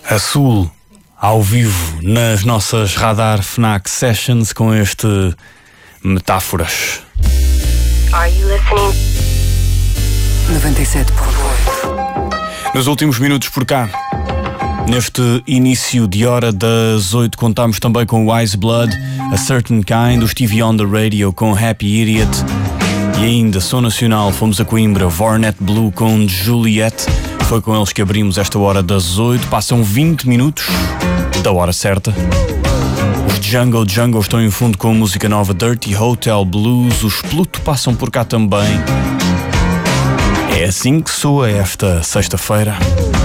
A Sul, ao vivo, nas nossas Radar Fnac Sessions, com este Metáforas. Are you listening? 97.8. Nos últimos minutos por cá, neste início de hora das 8, contamos também com Wise Blood, A Certain Kind, o Stevie on the Radio com Happy Idiot. E ainda, som nacional, fomos a Coimbra, Vornet Blue com Juliette. Foi com eles que abrimos esta hora das 8. Passam 20 minutos da hora certa. Os Jungle estão em fundo com música nova, Dirty Hotel Blues. Os Pluto passam por cá também. É assim que soa esta sexta-feira.